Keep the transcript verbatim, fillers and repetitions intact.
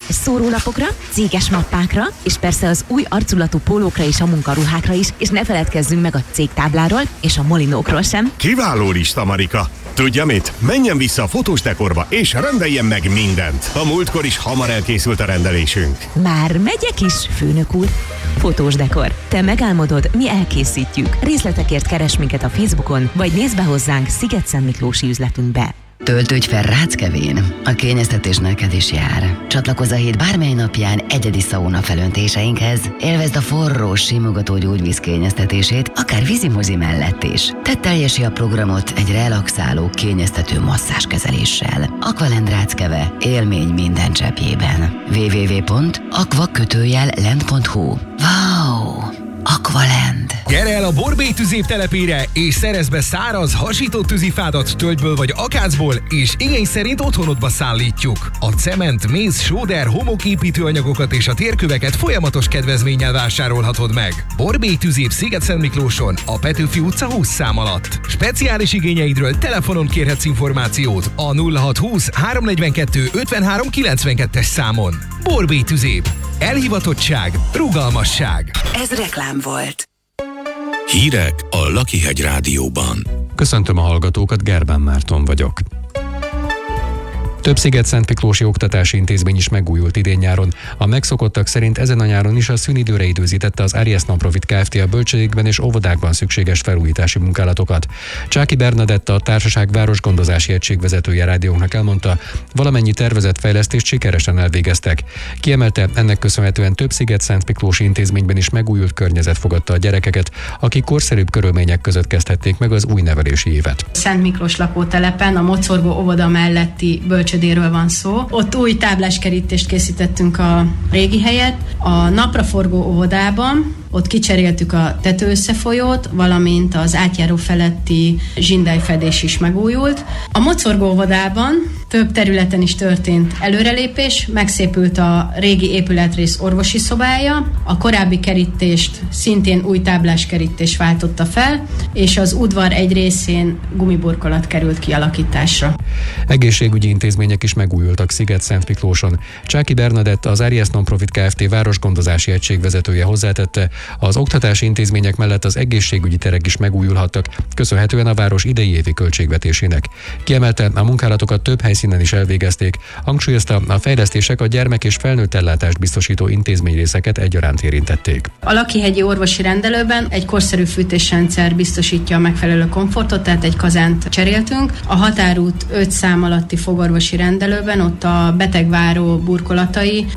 Szórólapokra, céges mappákra, és persze az új arculatú pólókra és a munkaruhákra is, és ne feledkezzünk meg a cégtábláról és a molinókról sem. Kiváló lista, Marika! Tudja mit? Menjen vissza a fotós dekorba, és rendeljen meg mindent. A múltkor is hamar elkészült a rendelésünk. Már megyek is, főnök úr. Fotós dekor. Te megálmodod, mi elkészítjük. Részletekért keres minket a Facebookon, vagy nézd be hozzánk Sziget-Szentmiklósi üzletünkbe. Töltődj fel Ráckevén, a kényeztetés neked is jár. Csatlakozz a hét bármely napján egyedi szauna felöntéseinkhez, élvezd a forró, simogató gyógyvíz kényeztetését, akár vízimozi mellett is. Tedd teljesi a programot egy relaxáló, kényeztető masszázskezeléssel. Aqualand Ráckeve, élmény minden cseppjében. double-u double-u double-u pont aqua kötőjel land pont hu. Wow! Aqualand. Gyere el a Borbély tüzép telepére, és szerezd be száraz, hasított tűzifádat tölgyből vagy akácból, és igény szerint otthonodba szállítjuk. A cement, méz, sóder, homoképítőanyagokat és a térköveket folyamatos kedvezménnyel vásárolhatod meg. Borbély tüzép Sziget-Szentmiklóson, a Petőfi utca húsz szám alatt. Speciális igényeidről telefonon kérhetsz információt a nulla hat húsz háromnegyvenkettő ötvenhárom kilencvenkettes számon. Borbély tüzép. Elhivatottság, rugalmasság. Ez reklám volt. Hírek a Lakihegy Rádióban. Köszöntöm a hallgatókat, Gerbán Márton vagyok. Több Sziget-Szentmiklósi oktatási intézmény is megújult idén-nyáron. A megszokottak szerint ezen a nyáron is a szünidőre időzítette az Arias Non-Profit Kft. A bölcsődékben és óvodákban szükséges felújítási munkálatokat. Csáky Bernadetta, a társaság városgondozási egység vezetője rádiónknak elmondta, valamennyi tervezett fejlesztést sikeresen elvégeztek. Kiemelte, ennek köszönhetően több Sziget-Szentmiklósi intézményben is megújult környezet fogadta a gyerekeket, akik korszerűbb körülmények között kezdhették meg az új nevelési évet. Szent Miklós lakótelepen a Mocorgó óvoda melletti bölcsödéről van szó. Ott új tábláskerítést készítettünk a régi helyet. A napraforgó óvodában ott kicseréltük a tetőösszefolyót, valamint az átjáró feletti zsindályfedés is megújult. A Mocorgó óvodában több területen is történt előrelépés, megszépült a régi épületrész orvosi szobája, a korábbi kerítést szintén új tábláskerítés váltotta fel, és az udvar egy részén gumiburkolat került kialakításra. Egészségügyi intézmények is megújultak Sziget-Szentmiklóson. Csáky Bernadett, az Arias Non-Profit Kft. Városgondozási egység vezetője hozzátette, az oktatási intézmények mellett az egészségügyi terek is megújulhattak, köszönhetően a város idei évi költségvetésének. Kiemelte, a munkálatokat több helyszínen is elvégezték, hangsúlyozta, a fejlesztések a gyermek és felnőtt ellátást biztosító intézményrészeket egyaránt érintették. A Lakihegyi orvosi rendelőben egy korszerű fűtésrendszer biztosítja a megfelelő komfortot, tehát egy kazánt cseréltünk. A Határút öt szám alatti fogorvosi rendelőben ott a betegváró burkolatai